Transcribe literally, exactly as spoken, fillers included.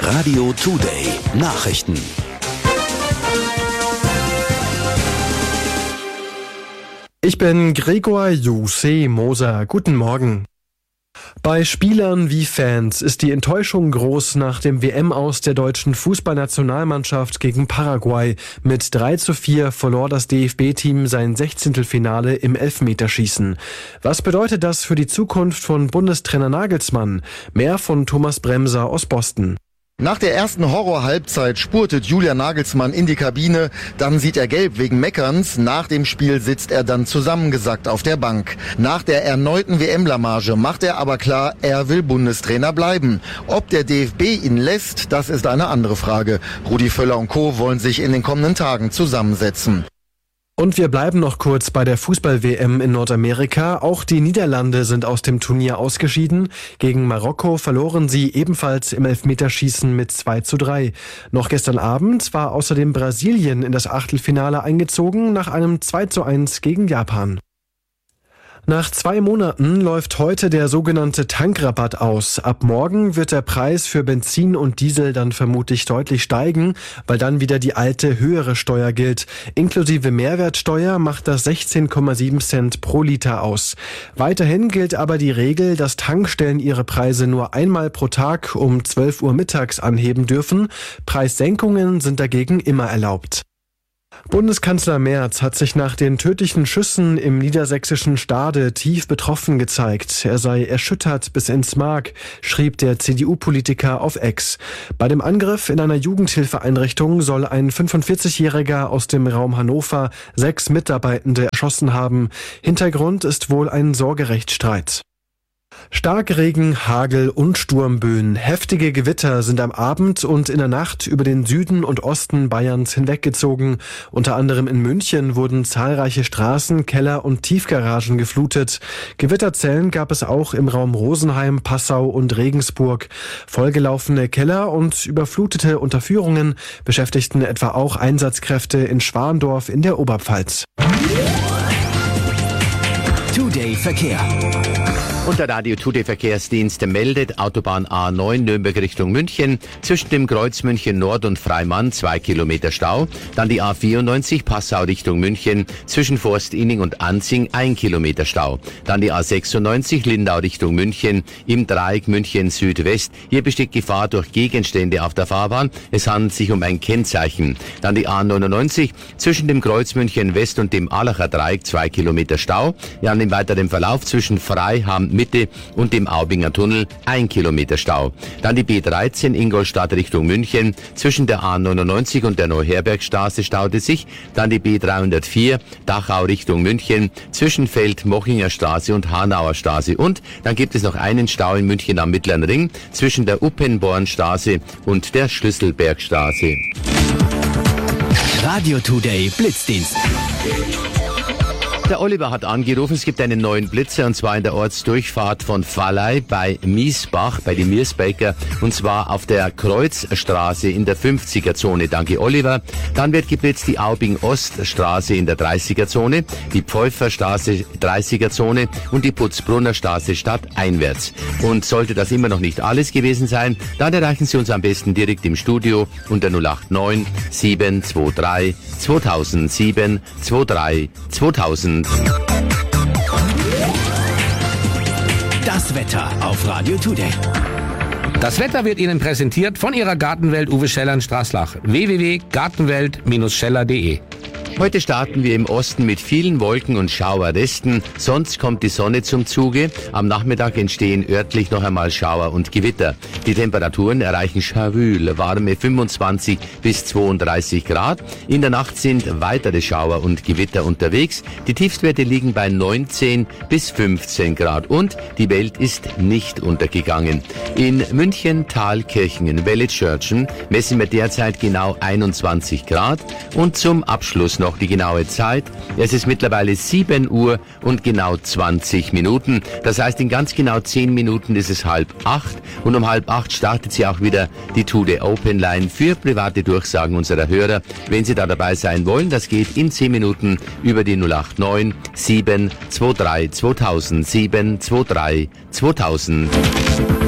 Radio Today Nachrichten. Ich bin Gregor Jose Moser. Guten Morgen. Bei Spielern wie Fans ist die Enttäuschung groß nach dem W M-Aus der deutschen Fußballnationalmannschaft gegen Paraguay. Mit drei zu vier verlor das D F B-Team sein Sechzehntelfinale im Elfmeterschießen. Was bedeutet das für die Zukunft von Bundestrainer Nagelsmann? Mehr von Thomas Bremser aus Boston. Nach der ersten Horror-Halbzeit spurtet Julian Nagelsmann in die Kabine, dann sieht er gelb wegen Meckerns, nach dem Spiel sitzt er dann zusammengesackt auf der Bank. Nach der erneuten W M-Blamage macht er aber klar, er will Bundestrainer bleiben. Ob der D F B ihn lässt, das ist eine andere Frage. Rudi Völler und Co. wollen sich in den kommenden Tagen zusammensetzen. Und wir bleiben noch kurz bei der Fußball-W M in Nordamerika. Auch die Niederlande sind aus dem Turnier ausgeschieden. Gegen Marokko verloren sie ebenfalls im Elfmeterschießen mit zwei zu drei. Noch gestern Abend war außerdem Brasilien in das Achtelfinale eingezogen nach einem zwei zu eins gegen Japan. Nach zwei Monaten läuft heute der sogenannte Tankrabatt aus. Ab morgen wird der Preis für Benzin und Diesel dann vermutlich deutlich steigen, weil dann wieder die alte höhere Steuer gilt. Inklusive Mehrwertsteuer macht das sechzehn Komma sieben Cent pro Liter aus. Weiterhin gilt aber die Regel, dass Tankstellen ihre Preise nur einmal pro Tag um zwölf Uhr mittags anheben dürfen. Preissenkungen sind dagegen immer erlaubt. Bundeskanzler Merz hat sich nach den tödlichen Schüssen im niedersächsischen Stade tief betroffen gezeigt. Er sei erschüttert bis ins Mark, schrieb der C D U-Politiker auf X. Bei dem Angriff in einer Jugendhilfeeinrichtung soll ein fünfundvierzigjähriger aus dem Raum Hannover sechs Mitarbeitende erschossen haben. Hintergrund ist wohl ein Sorgerechtsstreit. Starkregen, Hagel und Sturmböen. Heftige Gewitter sind am Abend und in der Nacht über den Süden und Osten Bayerns hinweggezogen. Unter anderem in München wurden zahlreiche Straßen, Keller und Tiefgaragen geflutet. Gewitterzellen gab es auch im Raum Rosenheim, Passau und Regensburg. Vollgelaufene Keller und überflutete Unterführungen beschäftigten etwa auch Einsatzkräfte in Schwandorf in der Oberpfalz. Today Verkehr. Und der Radio Today Verkehrsdienst meldet Autobahn A neun Nürnberg Richtung München, zwischen dem Kreuz München Nord und Freimann zwei Kilometer Stau, dann die A vierundneunzig Passau Richtung München, zwischen Forstinning und Anzing ein Kilometer Stau, dann die A sechsundneunzig Lindau Richtung München, im Dreieck München Südwest, hier besteht Gefahr durch Gegenstände auf der Fahrbahn, es handelt sich um ein Kennzeichen, dann die A neunundneunzig zwischen dem Kreuz München West und dem Allacher Dreieck zwei Kilometer Stau, dann im weiteren Verlauf zwischen Freiham Mitte und dem Aubinger Tunnel ein Kilometer Stau. Dann die B dreizehn Ingolstadt Richtung München, zwischen der A neunundneunzig und der Neuherbergstraße staute sich, dann die B dreihundertvier Dachau Richtung München, zwischen Feld-Mochinger Straße und Hanauer Straße, und dann gibt es noch einen Stau in München am Mittleren Ring, zwischen der Uppenbornstraße und der Schlüsselbergstraße. Radio Today Blitzdienst. Der Oliver hat angerufen, es gibt einen neuen Blitzer, und zwar in der Ortsdurchfahrt von Valley bei Miesbach, bei den Miesbecker, und zwar auf der Kreuzstraße in der fünfziger-Zone. Danke, Oliver. Dann wird geblitzt die Aubing-Oststraße in der dreißiger-Zone, die Pfeuferstraße dreißiger-Zone und die Putzbrunner Straße stadteinwärts. Und sollte das immer noch nicht alles gewesen sein, dann erreichen Sie uns am besten direkt im Studio unter null acht neun sieben zwei drei zweitausendsieben zwei drei zweitausend. Das Wetter auf Radio Today. Das Wetter wird Ihnen präsentiert von Ihrer Gartenwelt Uwe Scheller in Straßlach. w w w punkt gartenwelt Bindestrich scheller punkt de. Heute starten wir im Osten mit vielen Wolken und Schauerresten, sonst kommt die Sonne zum Zuge. Am Nachmittag entstehen örtlich noch einmal Schauer und Gewitter. Die Temperaturen erreichen Chavül, warme fünfundzwanzig bis zweiunddreißig Grad. In der Nacht sind weitere Schauer und Gewitter unterwegs. Die Tiefstwerte liegen bei neunzehn bis fünfzehn Grad und die Welt ist nicht untergegangen. In München, Thalkirchen, in Wellitzschörtchen messen wir derzeit genau einundzwanzig Grad, und zum Abschluss noch die genaue Zeit. Es ist mittlerweile sieben Uhr und genau zwanzig Minuten. Das heißt, in ganz genau zehn Minuten ist es halb acht, und um halb acht startet sie auch wieder die Today Open Line für private Durchsagen unserer Hörer. Wenn Sie da dabei sein wollen, das geht in zehn Minuten über die null acht neun sieben zwei drei zweitausend sieben zwei drei zweitausend.